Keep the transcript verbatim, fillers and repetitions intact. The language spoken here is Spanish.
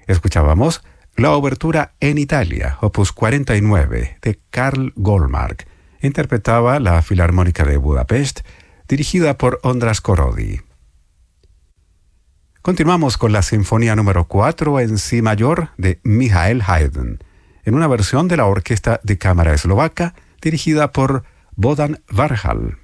Escuchábamos la obertura en Italia, opus cuarenta y nueve, de Karl Goldmark. Interpretaba la Filarmónica de Budapest, dirigida por Ondras Korody. Continuamos con la Sinfonía número cuatro en Si mayor de Michael Haydn, en una versión de la Orquesta de Cámara Eslovaca, dirigida por Bohdan Varjal.